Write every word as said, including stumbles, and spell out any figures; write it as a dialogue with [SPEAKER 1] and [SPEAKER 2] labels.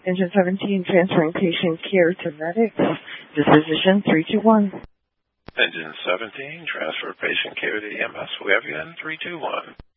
[SPEAKER 1] Engine seventeen, transferring patient care to medics. Disposition three two one.
[SPEAKER 2] Engine seventeen, transfer patient care to E M S. We have you in three two one.